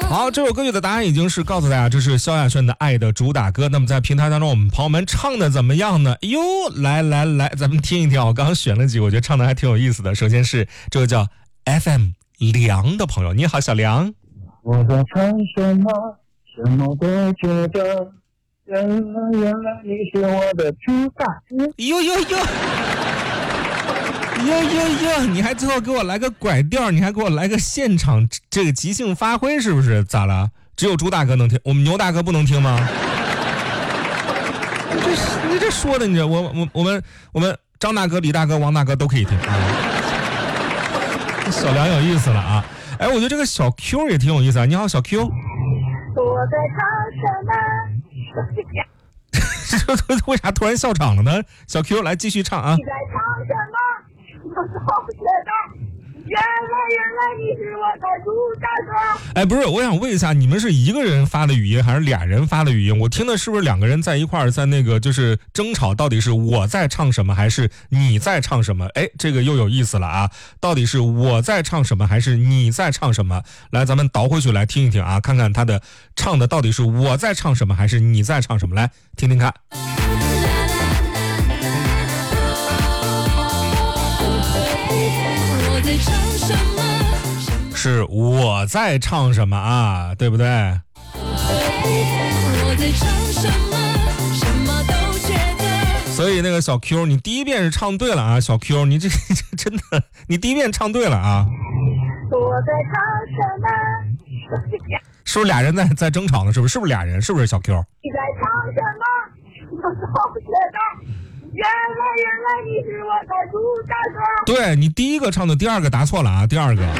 好，这首歌曲的答案已经是告诉大家，这是萧亚轩的《爱》的主打歌。那么在平台当中，我们朋友们唱的怎么样呢？哟，来，咱们听一听。我刚刚选了几个，我觉得唱的还挺有意思的。首先是这个叫 FM 梁的朋友，你好，小梁。 我在唱什么，什么都觉得，原来你是我的主打歌。 哟，你还最后给我来个拐调，你还给我来个现场这个即兴发挥，是不是？咋了？只有朱大哥能听，我们牛大哥不能听吗？你这说的，我们张大哥、李大哥、王大哥都可以听啊。小梁有意思了啊！哎，我觉得这个小 Q 也挺有意思啊。你好，小 Q。 我在唱什么？ 为啥突然笑场了呢？小 Q 来继续唱啊！ 你在唱什么？我都觉得，原来你是我的主打歌。 哎，不是，我想问一下，你们是一个人发的语音还是俩人发的语音？我听的是不是两个人在一块儿，在那个就是争吵，到底是我在唱什么还是你在唱什么？哎，这个又有意思了啊！到底是我在唱什么还是你在唱什么？来，咱们倒回去来听一听啊，看看他的唱的到底是我在唱什么还是你在唱什么？来听听看。是我在唱什么啊，对不对？我在唱什么，什么都觉得。所以那个小 Q， 你第一遍是唱对了啊，小 Q， 你这真的，你第一遍唱对了啊。 我在唱什么？ 是不是俩人在争吵呢？是不是俩人？是不是小 Q？ 你在唱什么？我都觉得。原来你是我的主打歌。 对，你第一个唱的，第二个答错了啊，第二个。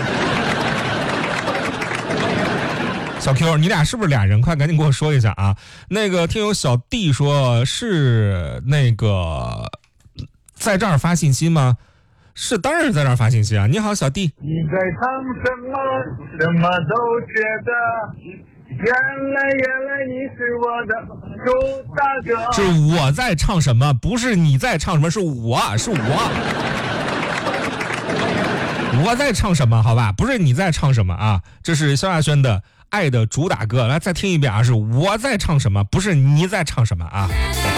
小 Q， 你俩是不是俩人？快赶紧给我说一下啊！那个听友小弟说是那个在这儿发信息吗？是，当然是在这儿发信息啊！你好，小弟。 你在唱什么，什么都觉得。原来你是我的主打歌。 是我在唱什么，不是你在唱什么，是我我在唱什么，好吧，不是你在唱什么啊！这是萧亚轩的《爱》的主打歌，来再听一遍啊，是我在唱什么，不是你在唱什么啊！